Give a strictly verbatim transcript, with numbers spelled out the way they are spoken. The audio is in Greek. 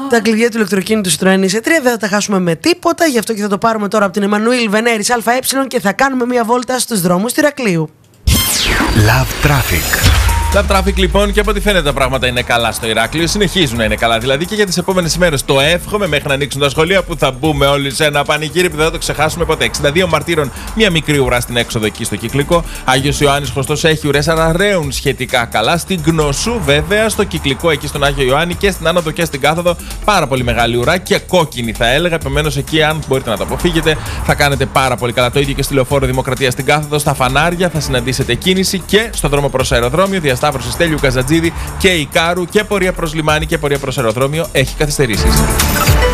Τα κλειδιά του ηλεκτροκίνητου Citroën ι τρία δεν θα τα χάσουμε με τίποτα, γι' αυτό και θα το πάρουμε τώρα από την Εμμανουήλ Βενέρης ΑΕ και θα κάνουμε μια βόλτα στους δρόμους του Ηρακλείου. Love Traffic. Love Traffic λοιπόν, και από ό,τι φαίνεται τα πράγματα είναι καλά στο Ηράκλειο. Συνεχίζουν να είναι καλά δηλαδή και για τις επόμενες ημέρες. Το εύχομαι μέχρι να ανοίξουν τα σχολεία που θα μπούμε όλοι σε ένα πανηγύρι που δεν θα το ξεχάσουμε ποτέ. εξήντα δύο Μαρτύρων, μία μικρή ουρά στην έξοδο εκεί στο Κυκλικό. Άγιος Ιωάννης Χωστός έχει ουρές, αλλά ρέουν σχετικά καλά. Στην Γνωσού βέβαια, στο Κυκλικό εκεί στον Άγιο Ιωάννη και στην άνοδο και στην κάθοδο. Πάρα πολύ μεγάλη ουρά και κόκκινη θα έλεγα. Επομένως εκεί, αν μπορείτε να το αποφύγετε, θα κάνετε πάρα πολύ καλά. Το ίδιο και στη Λεωφόρο Δημοκρατία στην κάθοδο. Στα φανάρια θα συναντήσετε κίνηση και στο δρόμο προς αεροδρόμιο. Διασταύρωση Στέλιου Καζατζίδη και Ικάρου και πορεία προς λιμάνι και πορεία προς αεροδρόμιο έχει καθυστερήσεις.